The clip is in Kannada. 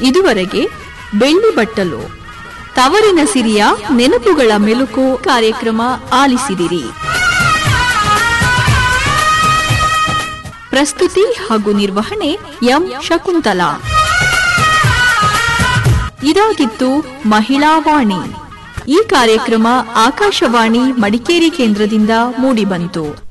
ಇದುವರೆಗೆ ಬೆಳ್ಳಿ ಬಟ್ಟಲು ತವರಿನ ಸಿರಿಯ ನೆನಪುಗಳ ಮೆಲುಕು ಕಾರ್ಯಕ್ರಮ ಆಲಿಸಿದಿರಿ. ಪ್ರಸ್ತುತಿ ಹಾಗೂ ನಿರ್ವಹಣೆ ಎಂ ಶಕುಂತಲಾ. ಇದಾಗಿತ್ತು ಮಹಿಳಾ ವಾಣಿ. ಈ ಕಾರ್ಯಕ್ರಮ ಆಕಾಶವಾಣಿ ಮಡಿಕೇರಿ ಕೇಂದ್ರದಿಂದ ಮೂಡಿಬಂತು.